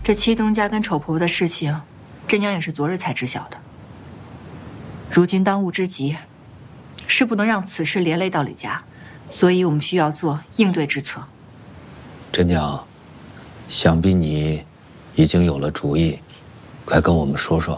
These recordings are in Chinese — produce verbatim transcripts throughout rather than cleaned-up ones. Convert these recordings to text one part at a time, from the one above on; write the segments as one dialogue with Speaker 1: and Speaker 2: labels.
Speaker 1: 这七东家跟丑婆婆的事情，朕娘也是昨日才知晓的。如今当务之急，是不能让此事连累到李家，所以我们需要做应对之策。
Speaker 2: 朕娘，想必你已经有了主意，快跟我们说说。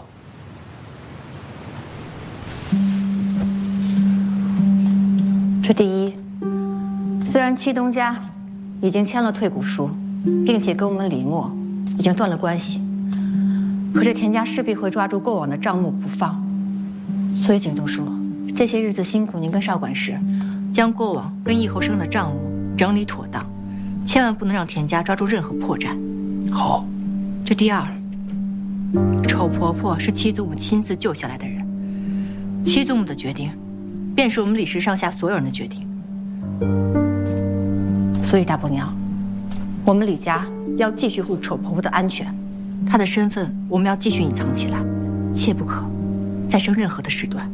Speaker 1: 这第一，虽然七东家已经签了退股书，并且跟我们李墨已经断了关系，可是田家势必会抓住过往的账目不放。所以景东叔，这些日子辛苦您跟少管事，将过往跟易后生的账目整理妥当，千万不能让田家抓住任何破绽。
Speaker 2: 好。
Speaker 1: 这第二，丑婆婆是七祖母亲自救下来的人，七祖母的决定，便是我们李氏上下所有人的决定。所以大伯娘，我们李家要继续护丑婆婆的安全，她的身份我们要继续隐藏起来，切不可再生任何的事端。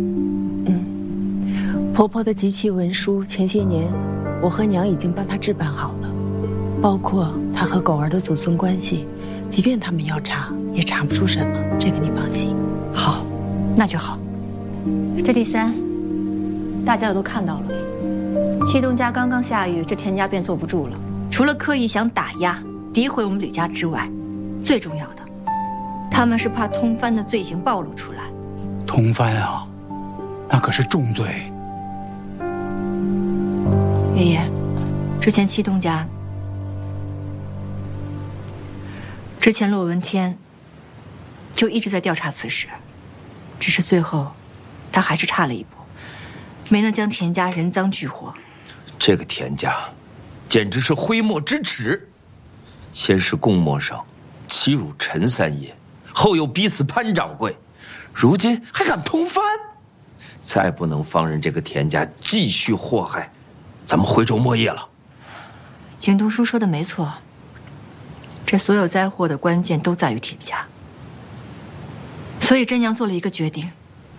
Speaker 3: 嗯，婆婆的集齐文书，前些年我和娘已经帮她置办好了，包括她和狗儿的祖孙关系，即便他们要查，也查不出什么，这个你放心。
Speaker 1: 好，那就好。这第三，大家也都看到了，七东家刚刚下狱，这田家便坐不住了。除了刻意想打压、诋毁我们李家之外，最重要的，他们是怕通藩的罪行暴露出来。
Speaker 4: 通藩啊，那可是重罪。
Speaker 1: 爷爷，之前七东家，之前骆文天就一直在调查此事，只是最后他还是差了一步，没能将田家人赃俱获。
Speaker 5: 这个田家简直是讳莫之耻，先是供墨上欺辱陈三爷，后又逼死潘掌柜，如今还敢通藩，再不能放任这个田家继续祸害咱们徽州墨业了。
Speaker 1: 景东叔说的没错，这所有灾祸的关键都在于田家，所以甄娘做了一个决定。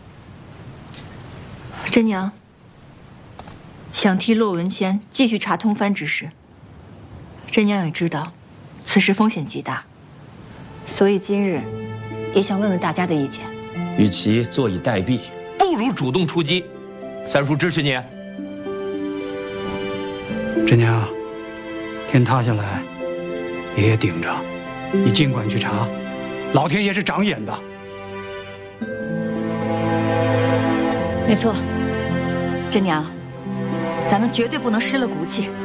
Speaker 1: 甄娘想替骆文谦继续查通藩之事，甄娘也知道此事风险极大，所以今日也想问问大家的意见。
Speaker 5: 与其坐以待毙，不如主动出击。三叔支持你。
Speaker 4: 甄娘，天塌下来，爷爷顶着，你尽管去查，老天爷是长眼的。
Speaker 1: 没错，甄娘，咱们绝对不能失了骨气。